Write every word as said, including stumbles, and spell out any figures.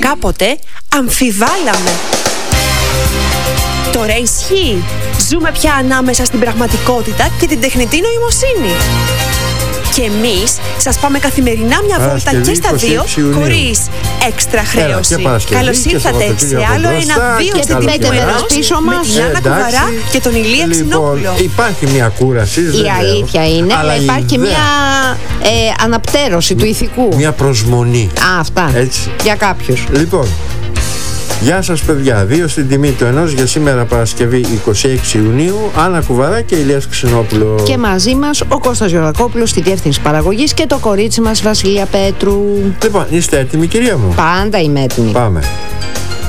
κάποτε αμφιβάλαμε. Τώρα ισχύει. Ζούμε πια ανάμεσα στην πραγματικότητα και την τεχνητή νοημοσύνη. Και εμείς σας πάμε καθημερινά μια βόλτα και στα δύο, χωρίς έξτρα χρέωση. Καλώς ήρθατε σε άλλο ένα βίο στην τιμή του ενός με την Άννα Κουβαρά και τον Ηλία Ξινόπουλο. Λοιπόν, υπάρχει μια κούραση. Η αλήθεια είναι, αλλά υπάρχει και μια ε, αναπτέρωση του ηθικού. Μια προσμονή. Α, αυτά. Έτσι. Για κάποιους. Λοιπόν, γεια σας παιδιά, δύο στην τιμή του ενός για σήμερα Παρασκευή εικοστή έκτη Ιουνίου, Άννα Κουβαρά και Ηλίας Ξινόπουλο. Και μαζί μας ο Κώστας Γεωργακόπουλος στη διεύθυνση παραγωγής και το κορίτσι μας Βασιλεία Πέτρου. Λοιπόν, είστε έτοιμοι κυρία μου? Πάντα είμαι έτοιμη. Πάμε.